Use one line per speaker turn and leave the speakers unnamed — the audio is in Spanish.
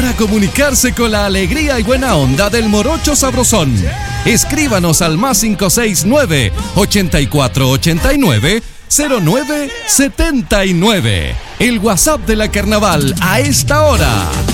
para comunicarse con la alegría y buena onda del Morocho Sabrosón. Escríbanos al +569 8489 0979. El WhatsApp de la Carnaval a esta hora.